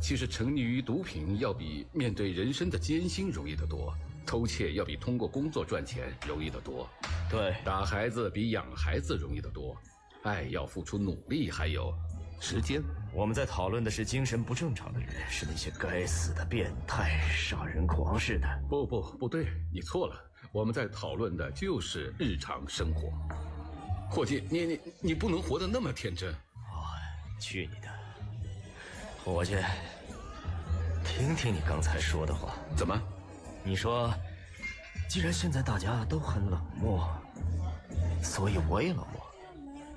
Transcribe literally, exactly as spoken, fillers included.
其实沉溺于毒品要比面对人生的艰辛容易得多，偷窃要比通过工作赚钱容易得多， 对， 打孩子比养孩子容易得多，爱要付出努力，还有时间。 我们在讨论的是精神不正常的人，是那些该死的变态、杀人狂似的。 不不不对，你错了，我们在讨论的就是日常生活。伙计，你你你不能活得那么天真。 哦，去你的！伙计，听听你刚才说的话。 怎么？ 你说，既然现在大家都很冷漠，所以我也冷漠。